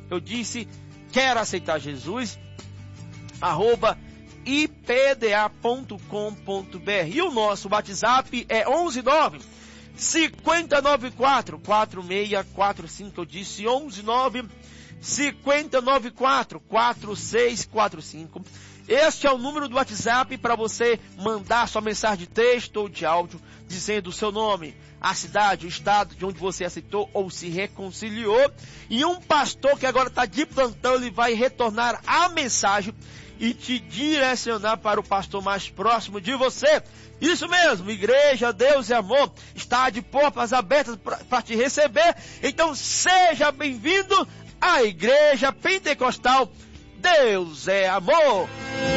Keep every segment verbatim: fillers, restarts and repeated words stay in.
Eu disse, quer aceitar Jesus? Arroba i p d a ponto com ponto b r. E o nosso WhatsApp é onze nove cinco nove quatro quatro seis quatro cinco. Eu disse onze nove cinco nove quatro quatro seis quatro cinco. Este é o número do WhatsApp para você mandar sua mensagem de texto ou de áudio, dizendo o seu nome, a cidade, o estado de onde você aceitou ou se reconciliou. E um pastor que agora está de plantão, ele vai retornar a mensagem e te direcionar para o pastor mais próximo de você. Isso mesmo, Igreja Deus e Amor está de portas abertas para te receber. Então seja bem-vindo à Igreja Pentecostal Deus é Amor.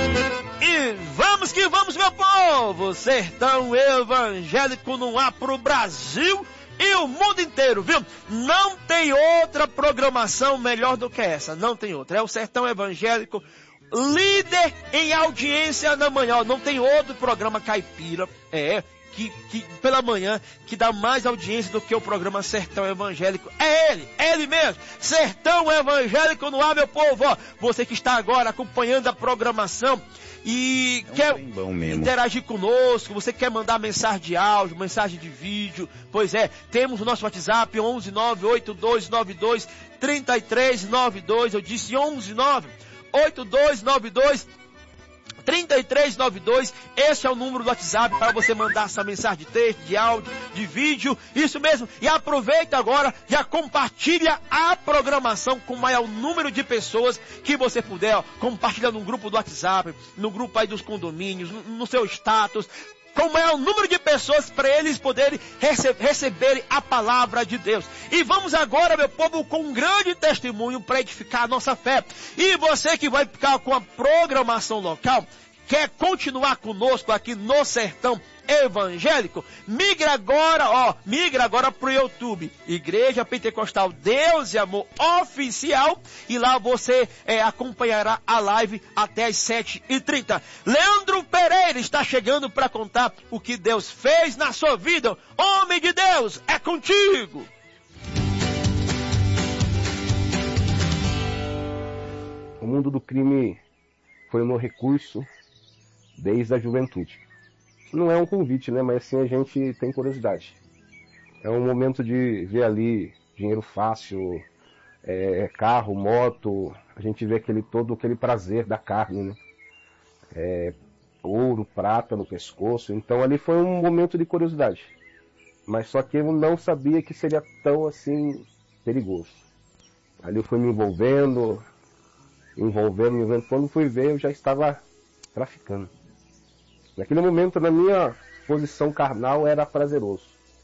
E vamos que vamos, meu povo! Sertão evangélico no ar pro Brasil e o mundo inteiro, viu? Não tem outra programação melhor do que essa, não tem outra. É o Sertão Evangélico, líder em audiência na manhã. Não tem outro programa caipira, é, que, que pela manhã, que dá mais audiência do que o programa Sertão Evangélico. É ele, é ele mesmo. Sertão Evangélico no ar, meu povo. Ó, você que está agora acompanhando a programação e é um quer interagir conosco, você quer mandar mensagem de áudio, mensagem de vídeo, pois é, temos o nosso WhatsApp onze nove oito dois nove dois três três nove dois. Eu disse onze nove oito dois nove dois três três nove dois. Esse é o número do WhatsApp para você mandar essa mensagem de texto, de áudio, de vídeo. Isso mesmo. E aproveita agora, já compartilha a programação com o maior número de pessoas que você puder. Ó, compartilha no grupo do WhatsApp, no grupo aí dos condomínios, no, no seu status, com o maior número de pessoas para eles poderem rece- receberem a palavra de Deus. E vamos agora, meu povo, com um grande testemunho para edificar a nossa fé. E você que vai ficar com a programação local, quer continuar conosco aqui no Sertão Evangélico, migra agora, ó, migra agora pro YouTube, Igreja Pentecostal Deus e Amor Oficial, e lá você é, acompanhará a live até as sete e trinta. Leandro Pereira está chegando para contar o que Deus fez na sua vida. Homem de Deus, é contigo! O mundo do crime foi o meu recurso desde a juventude. Não é um convite, né? Mas assim a gente tem curiosidade. É um momento de ver ali dinheiro fácil, é, carro, moto. A gente vê aquele todo aquele prazer da carne, né? É, ouro, prata no pescoço. Então ali foi um momento de curiosidade. Mas só que eu não sabia que seria tão assim perigoso. Ali eu fui me envolvendo, envolvendo, me envolvendo. Quando fui ver, eu já estava traficando. Naquele momento, na minha posição carnal, era prazeroso,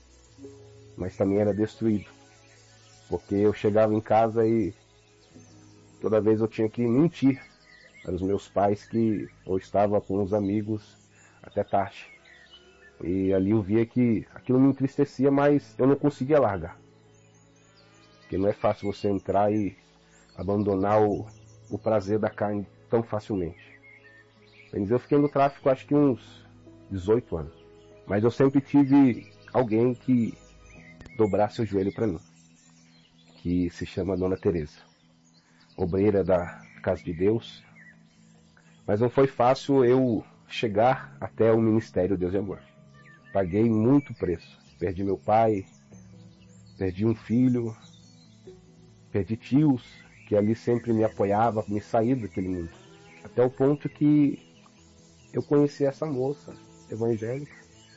mas também era destruído, porque eu chegava em casa e toda vez eu tinha que mentir para os meus pais que eu estava com os amigos até tarde. E ali eu via que aquilo me entristecia, mas eu não conseguia largar, porque não é fácil você entrar e abandonar o, o prazer da carne tão facilmente. Eu fiquei no tráfico acho que uns dezoito anos. Mas eu sempre tive alguém que dobrasse o joelho para mim. Que se chama Dona Teresa. Obreira da Casa de Deus. Mas não foi fácil eu chegar até o Ministério Deus e Amor. Paguei muito preço. Perdi meu pai. Perdi um filho. Perdi tios que ali sempre me apoiavam, me sair daquele mundo. Até o ponto que eu conheci essa moça evangélica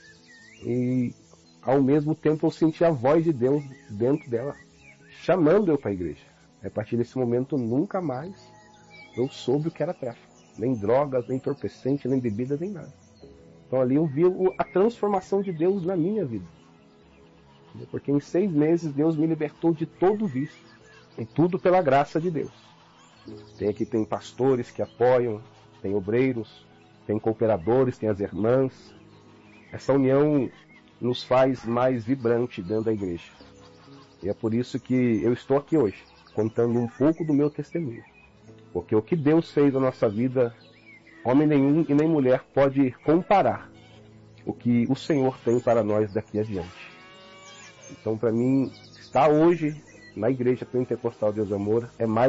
e ao mesmo tempo eu senti a voz de Deus dentro dela, chamando eu para a igreja. A partir desse momento nunca mais eu soube o que era tráfico, nem drogas, nem entorpecente, nem bebida, nem nada. Então ali eu vi a transformação de Deus na minha vida, porque em seis meses Deus me libertou de todo vício, e tudo pela graça de Deus. Tem aqui tem pastores que apoiam, tem obreiros, tem cooperadores, tem as irmãs. Essa união nos faz mais vibrante dentro da igreja. E é por isso que eu estou aqui hoje, contando um pouco do meu testemunho. Porque o que Deus fez na nossa vida, homem nenhum e nem mulher pode comparar o que o Senhor tem para nós daqui adiante. Então, para mim, estar hoje na Igreja Pentecostal Deus e Amor é mais